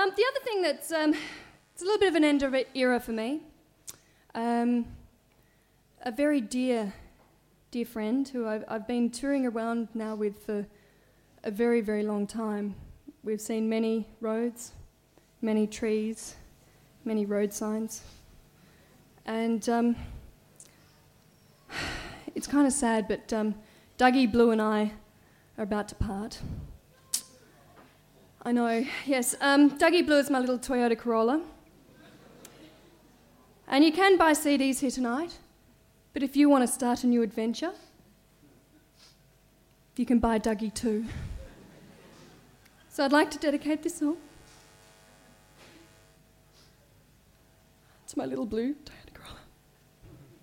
The other thing that's it's a little bit of an end of era for me. A very dear friend who I've been touring around now with for a very, very long time. We've seen many roads, many trees, many road signs. And it's kind of sad, but Dougie Blue and I are about to part. I know, yes. Dougie Blue is my little Toyota Corolla. And you can buy CDs here tonight, but if you want to start a new adventure, you can buy Dougie too. So I'd like to dedicate this song to my little blue Toyota.